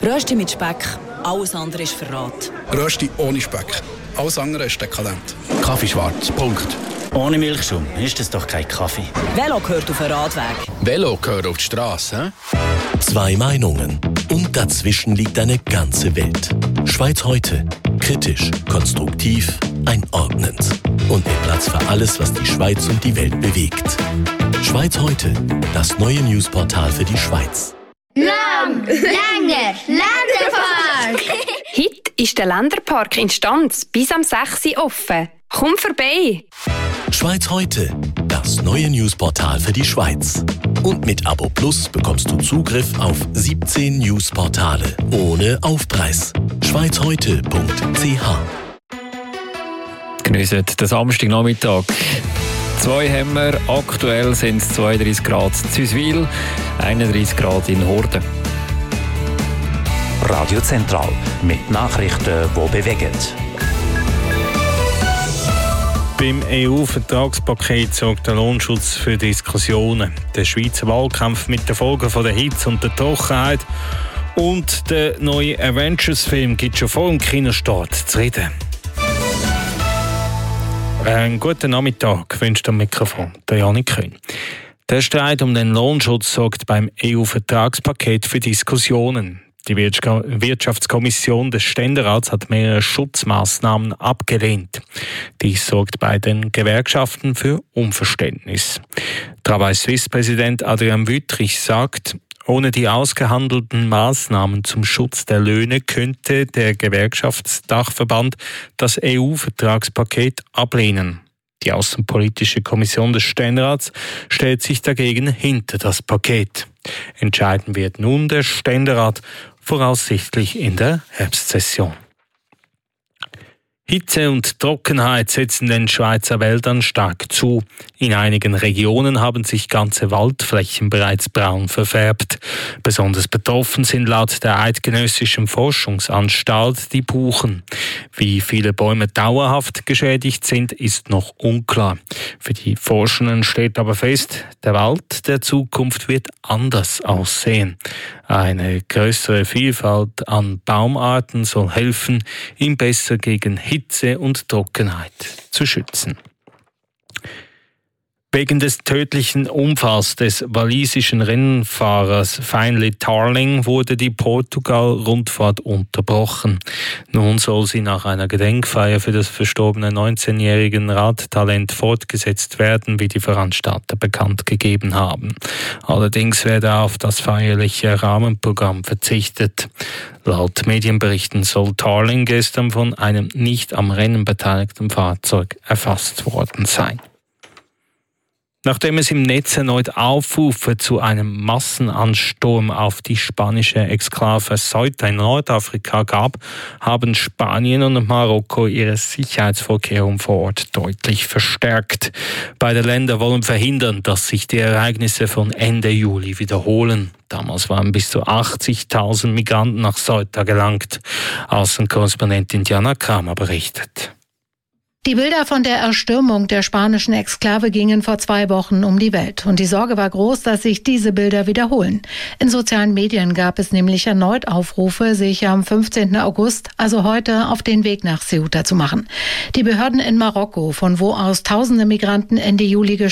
Rösti mit Speck, alles andere ist Verrat. Rösti ohne Speck, alles andere ist dekadent. Kaffee schwarz, Punkt. Ohne Milchschaum ist das doch kein Kaffee. Velo gehört auf den Radweg. Velo gehört auf die Straße, hä? Zwei Meinungen und dazwischen liegt eine ganze Welt. Schweiz heute. Kritisch, konstruktiv, einordnend. Und mit Platz für alles, was die Schweiz und die Welt bewegt. Schweiz heute, das neue Newsportal für die Schweiz. Lang, länger, Länderpark! Heute ist der Länderpark in Stanz bis am 6 Uhr offen. Komm vorbei! Schweiz heute, das neue Newsportal für die Schweiz. Und mit Abo Plus bekommst du Zugriff auf 17 Newsportale ohne Aufpreis. schweizheute.ch. Geniessen den Samstagnachmittag. 2 haben wir. Aktuell sind es 32 Grad in Züswil, 31 Grad in Horden. Radio Zentral mit Nachrichten, die bewegen. Beim EU-Vertragspaket sorgt der Lohnschutz für Diskussionen. Der Schweizer Wahlkampf mit den Folgen von der Hitze und der Trockenheit und der neue Avengers-Film gibt schon vor dem Kinostart zu reden. Einen guten Nachmittag wünscht am Mikrofon der Janik Kühn. Der Streit um den Lohnschutz sorgt beim EU-Vertragspaket für Diskussionen. Die Wirtschaftskommission des Ständerats hat mehrere Schutzmaßnahmen abgelehnt. Dies sorgt bei den Gewerkschaften für Unverständnis. Travail-Suisse-Präsident Adrian Wüttrich sagt, ohne die ausgehandelten Maßnahmen zum Schutz der Löhne könnte der Gewerkschaftsdachverband das EU-Vertragspaket ablehnen. Die Außenpolitische Kommission des Ständerats stellt sich dagegen hinter das Paket. Entscheiden wird nun der Ständerat voraussichtlich in der Herbstsession. Hitze und Trockenheit setzen den Schweizer Wäldern stark zu. In einigen Regionen haben sich ganze Waldflächen bereits braun verfärbt. Besonders betroffen sind laut der Eidgenössischen Forschungsanstalt die Buchen. Wie viele Bäume dauerhaft geschädigt sind, ist noch unklar. Für die Forschenden steht aber fest, der Wald der Zukunft wird anders aussehen. Eine größere Vielfalt an Baumarten soll helfen, ihn besser gegen Hitze und Trockenheit zu schützen. Wegen des tödlichen Unfalls des walisischen Rennfahrers Finlay Tarling wurde die Portugal-Rundfahrt unterbrochen. Nun soll sie nach einer Gedenkfeier für das verstorbene 19-jährigen Radtalent fortgesetzt werden, wie die Veranstalter bekannt gegeben haben. Allerdings werde auf das feierliche Rahmenprogramm verzichtet. Laut Medienberichten soll Tarling gestern von einem nicht am Rennen beteiligten Fahrzeug erfasst worden sein. Nachdem es im Netz erneut Aufrufe zu einem Massenansturm auf die spanische Exklave Ceuta in Nordafrika gab, haben Spanien und Marokko ihre Sicherheitsvorkehrungen vor Ort deutlich verstärkt. Beide Länder wollen verhindern, dass sich die Ereignisse von Ende Juli wiederholen. Damals waren bis zu 80.000 Migranten nach Ceuta gelangt. Außenkorrespondentin Diana Kramer berichtet. Die Bilder von der Erstürmung der spanischen Exklave gingen vor 2 Wochen um die Welt. Und die Sorge war groß, dass sich diese Bilder wiederholen. In sozialen Medien gab es nämlich erneut Aufrufe, sich am 15. August, also heute, auf den Weg nach Ceuta zu machen. Die Behörden in Marokko, von wo aus tausende Migranten Ende Juli